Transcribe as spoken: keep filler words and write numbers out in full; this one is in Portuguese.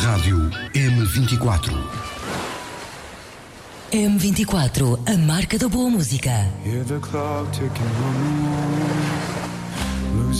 Rádio M vinte e quatro. M vinte e quatro, a marca da boa música. Hear the clock ticking on the wall.